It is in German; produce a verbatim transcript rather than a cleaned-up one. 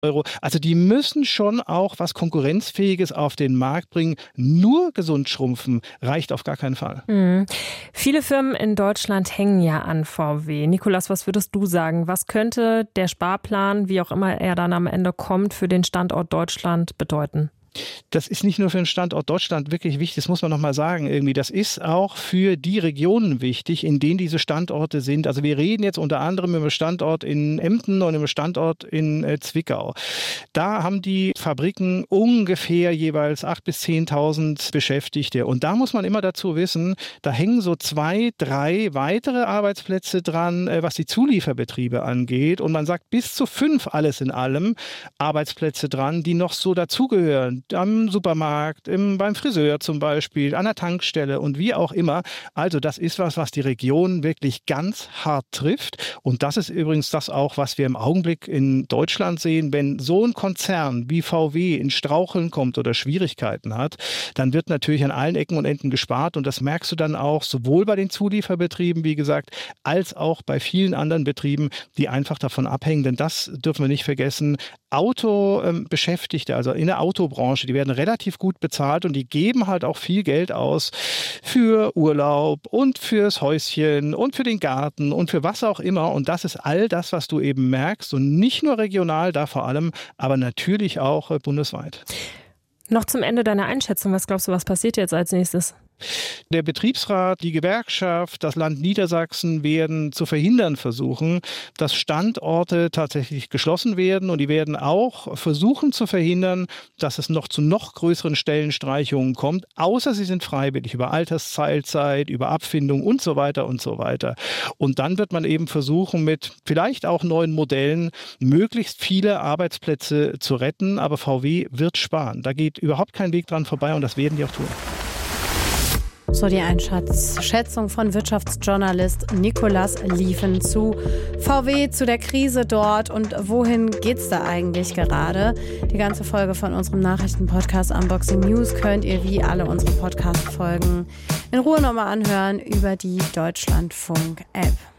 Euro. Also die müssen schon auch was Konkurrenzfähiges auf den Markt bringen. Nur gesund schrumpfen reicht auf gar keinen Fall. Mhm. Viele Firmen in Deutschland hängen ja an V W. Nikolas, was würdest du sagen? Was könnte der Sparplan, wie auch immer er dann am Ende kommt, für den Standort Deutschland bedeuten? Das ist nicht nur für den Standort Deutschland wirklich wichtig, das muss man noch mal sagen irgendwie. Das ist auch für die Regionen wichtig, in denen diese Standorte sind. Also wir reden jetzt unter anderem über den Standort in Emden und über den Standort in äh, Zwickau. Da haben die Fabriken ungefähr jeweils achttausend bis zehntausend Beschäftigte. Und da muss man immer dazu wissen, da hängen so zwei, drei weitere Arbeitsplätze dran, äh, was die Zulieferbetriebe angeht. Und man sagt bis zu fünf alles in allem Arbeitsplätze dran, die noch so dazugehören. Am Supermarkt, im, beim Friseur zum Beispiel, an der Tankstelle und wie auch immer. Also das ist was, was die Region wirklich ganz hart trifft. Und das ist übrigens das auch, was wir im Augenblick in Deutschland sehen. Wenn so ein Konzern wie V W in Straucheln kommt oder Schwierigkeiten hat, dann wird natürlich an allen Ecken und Enden gespart. Und das merkst du dann auch sowohl bei den Zulieferbetrieben, wie gesagt, als auch bei vielen anderen Betrieben, die einfach davon abhängen. Denn das dürfen wir nicht vergessen. Autobeschäftigte, also in der Autobranche, die werden relativ gut bezahlt und die geben halt auch viel Geld aus für Urlaub und fürs Häuschen und für den Garten und für was auch immer. Und das ist all das, was du eben merkst und nicht nur regional, da vor allem, aber natürlich auch bundesweit. Noch zum Ende deiner Einschätzung, was glaubst du, was passiert jetzt als nächstes? Der Betriebsrat, die Gewerkschaft, das Land Niedersachsen werden zu verhindern versuchen, dass Standorte tatsächlich geschlossen werden. Und die werden auch versuchen zu verhindern, dass es noch zu noch größeren Stellenstreichungen kommt, außer sie sind freiwillig über Altersteilzeit, über Abfindung und so weiter und so weiter. Und dann wird man eben versuchen, mit vielleicht auch neuen Modellen möglichst viele Arbeitsplätze zu retten. Aber V W wird sparen. Da geht überhaupt kein Weg dran vorbei und das werden die auch tun. So die Einschätzung von Wirtschaftsjournalist Nikolas Lieven zu V W, zu der Krise dort und wohin geht's da eigentlich gerade? Die ganze Folge von unserem Nachrichtenpodcast Unboxing News könnt ihr wie alle unsere Podcast-Folgen in Ruhe nochmal anhören über die Deutschlandfunk-App.